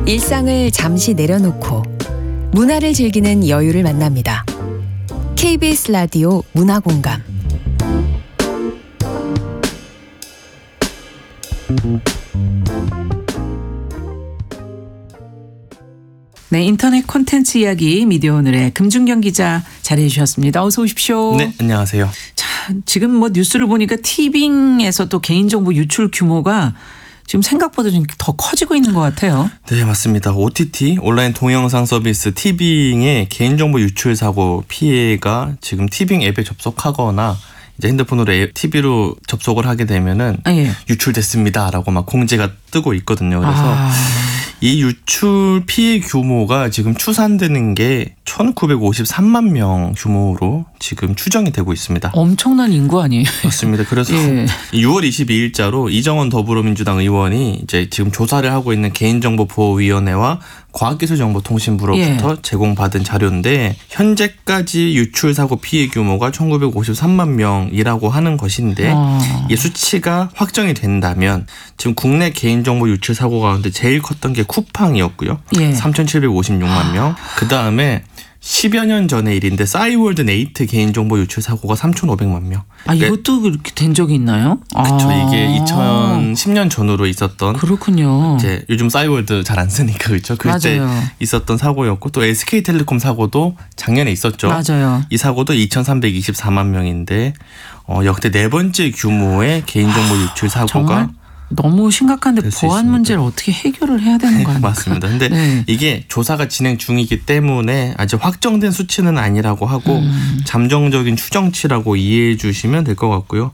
일상을 잠시 내려놓고 문화를 즐기는 여유를 만납니다. KBS 라디오 문화공감. 네, 인터넷 콘텐츠 이야기 미디어 오늘의 금준경 기자 자리해 주셨습니다. 어서 오십시오. 네, 안녕하세요. 자, 지금 뭐 뉴스를 보니까 티빙에서 또 개인정보 유출 규모가 지금 생각보다 좀 더 커지고 있는 것 같아요. 네, 맞습니다. OTT 온라인 동영상 서비스 티빙의 개인정보 유출 사고 피해가 지금 티빙 앱에 접속하거나 이제 핸드폰으로 TV로 접속을 하게 되면은 유출됐습니다라고 막 공지가 뜨고 있거든요. 그래서 이 유출 피해 규모가 지금 추산되는 게 1953만 명 규모로 지금 추정이 되고 있습니다. 엄청난 인구 아니에요? 맞습니다. 그래서 6월 22일자로 이정원 더불어민주당 의원이 이제 지금 조사를 하고 있는 개인정보보호위원회와 과학기술정보통신부로부터 제공받은 자료인데 현재까지 유출사고 피해 규모가 1953만 명이라고 하는 것인데 이 수치가 확정이 된다면 지금 국내 개인정보 유출 사고 가운데 제일 컸던 게 쿠팡이었고요. 3,756만 명. 그다음에 10여 년 전의 일인데 싸이월드 네이트 개인정보 유출 사고가 3,500만 명. 이것도 그렇게 된 적이 있나요? 그렇죠. 이게 2010년 전후로 있었던. 그렇군요. 이제 요즘 싸이월드 잘 안 쓰니까 그렇죠. 그때 있었던 사고였고 또 SK텔레콤 사고도 작년에 있었죠. 맞아요. 이 사고도 2,324만 명인데 역대 네 번째 규모의 개인정보 유출 사고가 정말? 너무 심각한데 보안 문제를 어떻게 해결을 해야 되는 거 아닙니까? 맞습니다. 근데 이게 조사가 진행 중이기 때문에 아직 확정된 수치는 아니라고 하고 잠정적인 추정치라고 이해해 주시면 될 것 같고요.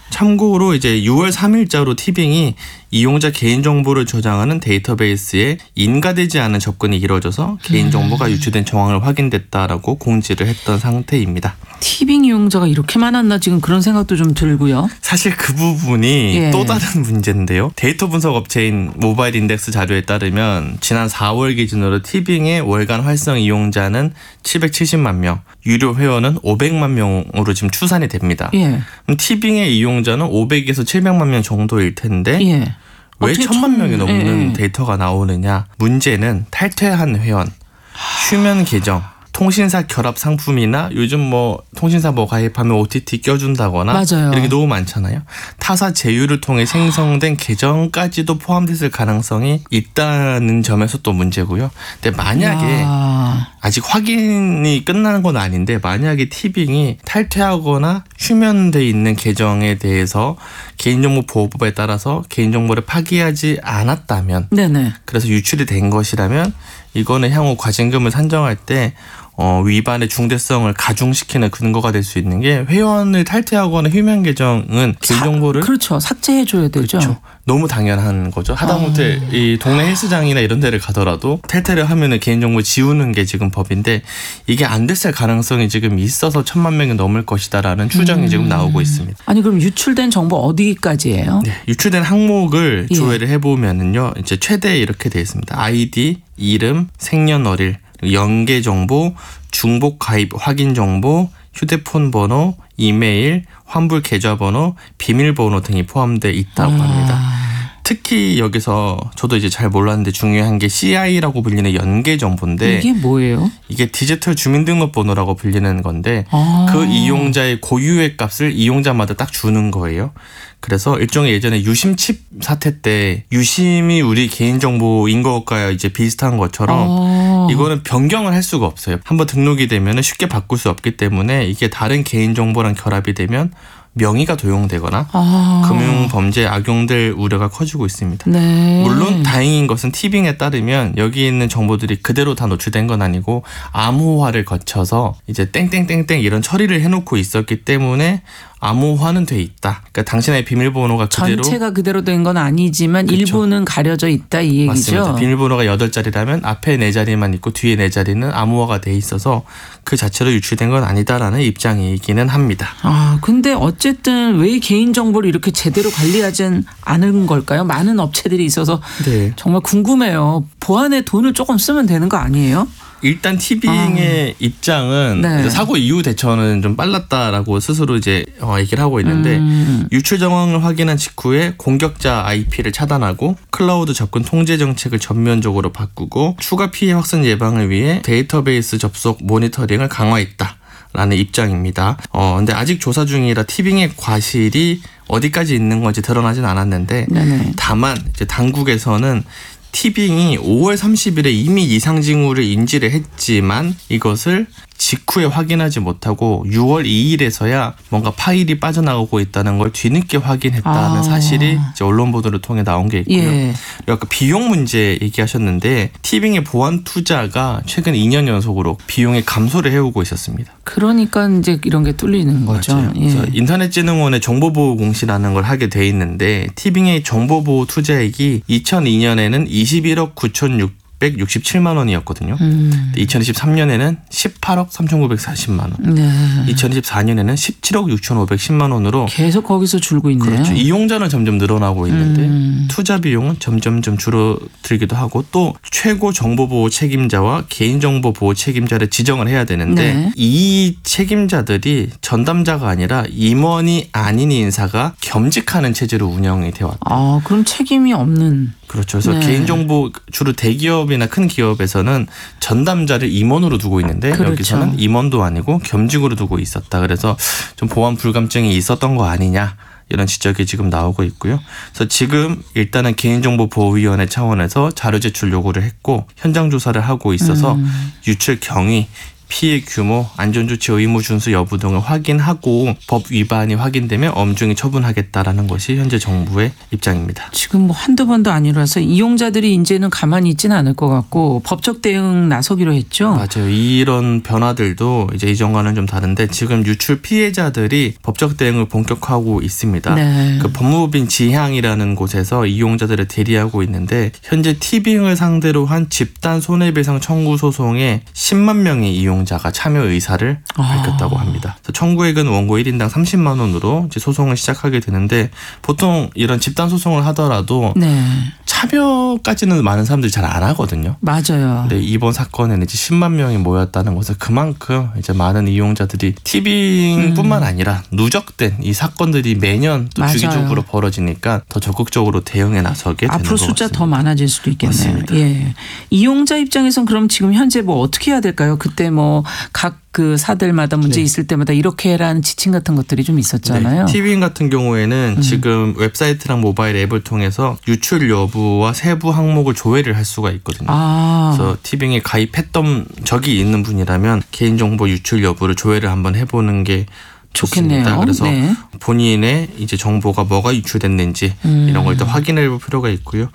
참고로 이제 6월 3일자로 티빙이 이용자 개인정보를 저장하는 데이터베이스에 인가되지 않은 접근이 이루어져서 개인정보가 유출된 정황을 확인됐다라고 공지를 했던 상태입니다. 티빙 이용자가 이렇게 많았나 지금 그런 생각도 좀 들고요. 사실 그 부분이 또 다른 문제인데요. 데이터 분석 업체인 모바일 인덱스 자료에 따르면 지난 4월 기준으로 티빙의 월간 활성 이용자는 770만 명, 유료 회원은 500만 명으로 지금 추산이 됩니다. 그럼 티빙의 이용자는 500에서 700만 명 정도일 텐데 왜 1,000만 명이 넘는 데이터가 나오느냐. 문제는 탈퇴한 회원, 휴면 계정, 통신사 결합 상품이나 요즘 뭐 통신사 뭐 가입하면 OTT 껴준다거나 이렇게 너무 많잖아요. 타사 제휴를 통해 생성된 계정까지도 포함됐을 가능성이 있다는 점에서 또 문제고요. 근데 만약에 아직 확인이 끝나는 건 아닌데 만약에 티빙이 탈퇴하거나 휴면돼 있는 계정에 대해서 개인정보보호법에 따라서 개인정보를 파기하지 않았다면 그래서 유출이 된 것이라면 이거는 향후 과징금을 산정할 때 위반의 중대성을 가중시키는 근거가 될 수 있는 게 회원을 탈퇴하거나 휴면 계정은 개인정보를 삭제해줘야 되죠. 그렇죠. 너무 당연한 거죠. 하다못해 이 동네 헬스장이나 이런 데를 가더라도 탈퇴를 하면은 개인정보 지우는 게 지금 법인데 이게 안 됐을 가능성이 지금 있어서 1,000만 명이 넘을 것이다라는 추정이 지금 나오고 있습니다. 아니 그럼 유출된 정보 어디까지예요? 유출된 항목을 조회를 해보면은요, 이제 최대 이렇게 되어 있습니다. 아이디, 이름, 생년월일, 연계 정보, 중복 가입 확인 정보, 휴대폰 번호, 이메일, 환불 계좌번호, 비밀번호 등이 포함되어 있다고 합니다. 특히 여기서 저도 이제 잘 몰랐는데 중요한 게 CI라고 불리는 연계 정보인데 이게 뭐예요? 이게 디지털 주민등록번호라고 불리는 건데 그 이용자의 고유의 값을 이용자마다 딱 주는 거예요. 그래서 일종의 예전에 유심칩 사태 때 유심이 우리 개인정보인 것과 이제 비슷한 것처럼 이거는 변경을 할 수가 없어요. 한번 등록이 되면 쉽게 바꿀 수 없기 때문에 이게 다른 개인정보랑 결합이 되면 명의가 도용되거나 금융범죄에 악용될 우려가 커지고 있습니다. 물론 다행인 것은 티빙에 따르면 여기 있는 정보들이 그대로 다 노출된 건 아니고 암호화를 거쳐서 이제 땡땡땡땡 이런 처리를 해놓고 있었기 때문에 암호화는 돼 있다. 그러니까 당신의 비밀번호가 그대로 전체가 그대로 된 건 아니지만 일부는 가려져 있다 이 얘기죠. 맞습니다. 비밀번호가 8자리라면 앞에 4자리만 있고 뒤에 4자리는 암호화가 돼 있어서 그 자체로 유출된 건 아니다라는 입장이기는 합니다. 근데 어쨌든 왜 개인정보를 이렇게 제대로 관리하지 않은 걸까요? 많은 업체들이 있어서 정말 궁금해요. 보안에 돈을 조금 쓰면 되는 거 아니에요? 일단 티빙의 입장은 네. 사고 이후 대처는 좀 빨랐다라고 스스로 이제 얘기를 하고 있는데 유출 정황을 확인한 직후에 공격자 IP를 차단하고 클라우드 접근 통제 정책을 전면적으로 바꾸고 추가 피해 확산 예방을 위해 데이터베이스 접속 모니터링을 강화했다. 라는 입장입니다. 근데 아직 조사 중이라 티빙의 과실이 어디까지 있는 건지 드러나진 않았는데 네네. 다만 이제 당국에서는 티빙이 5월 30일에 이미 이상 징후를 인지를 했지만 이것을 직후에 확인하지 못하고 6월 2일에서야 뭔가 파일이 빠져나오고 있다는 걸 뒤늦게 확인했다는 사실이 이제 언론 보도를 통해 나온 게 있고요. 예. 아까 비용 문제 얘기하셨는데 티빙의 보안 투자가 최근 2년 연속으로 비용의 감소를 해오고 있었습니다. 그러니까 이제 이런 게 뚫리는 거죠. 맞아요. 예. 그래서 인터넷진흥원의 정보보호공시라는 걸 하게 돼 있는데 티빙의 정보보호 투자액이 2002년에는 21억 9,667만 원이었거든요. 2023년에는 18억 3,940만 원. 네. 2024년에는 17억 6,510만 원으로 계속 거기서 줄고 있네요. 그렇죠. 이용자는 점점 늘어나고 있는데 투자 비용은 점점점 줄어들기도 하고 또 최고 정보보호 책임자와 개인정보보호 책임자를 지정을 해야 되는데 네. 이 책임자들이 전담자가 아니라 임원이 아닌 인사가 겸직하는 체제로 운영이 되어 왔다. 그럼 책임이 없는. 그렇죠. 그래서 네. 개인정보 주로 대기업이나 큰 기업에서는 전담자를 임원으로 두고 있는데 그렇죠. 여기서는 임원도 아니고 겸직으로 두고 있었다. 그래서 좀 보안 불감증이 있었던 거 아니냐. 이런 지적이 지금 나오고 있고요. 그래서 지금 일단은 개인정보보호위원회 차원에서 자료 제출 요구를 했고 현장 조사를 하고 있어서 유출 경위, 피해 규모, 안전조치 의무 준수 여부 등을 확인하고 법 위반이 확인되면 엄중히 처분하겠다라는 것이 현재 정부의 입장입니다. 지금 뭐 한두 번도 아니라서 이용자들이 이제는 가만히 있지는 않을 것 같고 법적 대응 나서기로 했죠. 맞아요. 이런 변화들도 이제 이전과는 좀 다른데 지금 유출 피해자들이 법적 대응을 본격화하고 있습니다. 네. 그 법무부인 지향이라는 곳에서 이용자들을 대리하고 있는데 현재 티빙을 상대로 한 집단 손해배상 청구 소송에 10만 명의 이용자가 참여 의사를 밝혔다고 합니다. 청구액은 원고 1인당 30만 원으로 이제 소송을 시작하게 되는데 보통 이런 집단 소송을 하더라도 네. 참여까지는 많은 사람들이 잘 안 하거든요. 맞아요. 근데 이번 사건에는 이제 10만 명이 모였다는 것은 그만큼 이제 많은 이용자들이 티빙뿐만 아니라 누적된 이 사건들이 매년 또 맞아요. 주기적으로 벌어지니까 더 적극적으로 대응에 나서게 되는 것 앞으로 같습니다. 숫자 더 많아질 수도 있겠네요. 맞습니다. 예. 이용자 입장에선 그럼 지금 현재 뭐 어떻게 해야 될까요? 그때 뭐 각 그 사들마다 문제 네. 있을 때마다 이렇게 해라는 지침 같은 것들이 좀 있었잖아요. 네. 티빙 같은 경우에는 지금 웹사이트랑 모바일 앱을 통해서 유출 여부와 세부 항목을 조회를 할 수가 있거든요. 그래서 티빙에 가입했던 적이 있는 분이라면 개인정보 유출 여부를 조회를 한번 해보는 게 좋겠네요. 좋습니다. 그래서 네. 본인의 이제 정보가 뭐가 유출됐는지 이런 걸 일단 확인해 볼 필요가 있고요.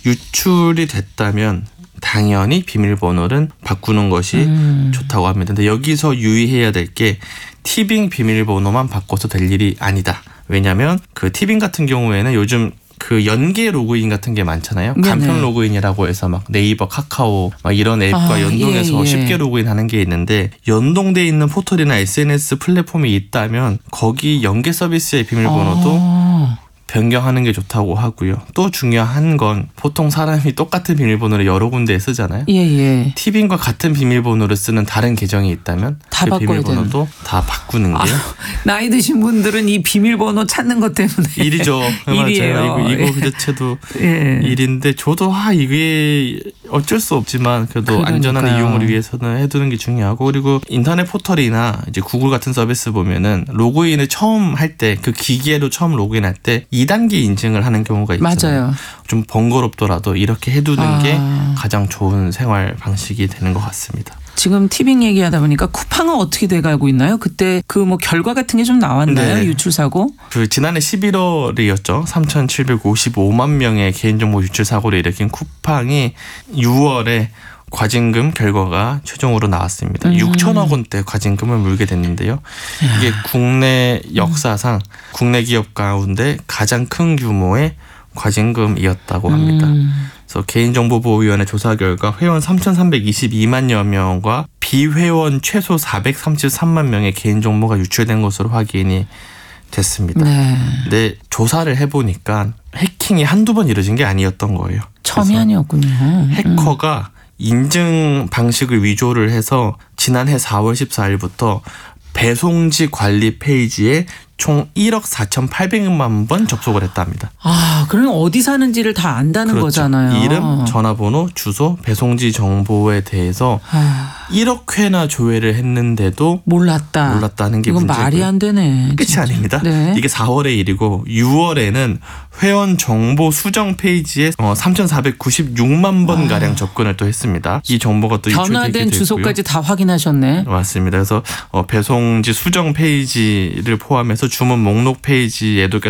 유출이 됐다면 당연히 비밀번호는 바꾸는 것이 좋다고 합니다. 근데 여기서 유의해야 될 게 티빙 비밀번호만 바꿔서 될 일이 아니다. 왜냐하면 그 티빙 같은 경우에는 요즘 그 연계 로그인 같은 게 많잖아요. 네네. 간편 로그인이라고 해서 막 네이버, 카카오 막 이런 앱과 연동해서 예. 쉽게 로그인하는 게 있는데 연동돼 있는 포털이나 SNS 플랫폼이 있다면 거기 연계 서비스의 비밀번호도 변경하는 게 좋다고 하고요. 또 중요한 건 보통 사람이 똑같은 비밀번호를 여러 군데에 쓰잖아요. 예. 티빙과 같은 비밀번호를 쓰는 다른 계정이 있다면 다 그 바꿔야 비밀번호도 다 바꾸는 게 나이 드신 분들은 이 비밀번호 찾는 것 때문에 일이죠. 일이에요. 맞아요. 이거 그 자체도 예. 일인데 저도 이게 어쩔 수 없지만 그래도 그러니까요. 안전한 이용을 위해서는 해두는 게 중요하고 그리고 인터넷 포털이나 이제 구글 같은 서비스 보면은 로그인을 처음 할 때 그 기기에도 처음 로그인할 때 2단계 인증을 하는 경우가 있잖아요. 맞아요. 좀 번거롭더라도 이렇게 해두는 게 아. 가장 좋은 생활 방식이 되는 것 같습니다. 지금 티빙 얘기하다 보니까 쿠팡은 어떻게 돼가고 있나요? 그때 그 뭐 결과 같은 게 좀 나왔나요? 네. 유출 사고? 그 지난해 11월이었죠. 3,755만 명의 개인정보 유출 사고를 일으킨 쿠팡이 6월에 과징금 결과가 최종으로 나왔습니다. 6천억 원대 과징금을 물게 됐는데요. 이게 국내 역사상 국내 기업 가운데 가장 큰 규모의 과징금이었다고 합니다. 그래서 개인정보보호위원회 조사 결과 회원 3,322만여 명과 비회원 최소 433만 명의 개인정보가 유출된 것으로 확인이 됐습니다. 네. 근데 조사를 해보니까 해킹이 한두 번 이루어진 게 아니었던 거예요. 처음이 그래서 아니었군요. 해커가 인증 방식을 위조를 해서 지난해 4월 14일부터 배송지 관리 페이지에 총 1억 4,800만 번 접속을 했답니다. 아, 그럼 어디 사는지를 다 안다는 그렇죠. 거잖아요. 이름, 전화번호, 주소, 배송지 정보에 대해서 1억 회나 조회를 했는데도 몰랐다는 게 이건 문제고요. 말이 안 되네. 끝이 진짜. 아닙니다. 네. 이게 4월의 일이고 6월에는 회원 정보 수정 페이지에 3,496만 번 가량 접근을 또 했습니다. 이 정보가 또 변화된 유출되기도 했고요. 주소까지 다 확인하셨네. 맞습니다. 그래서 배송지 수정 페이지를 포함해서 주문 목록 페이지에도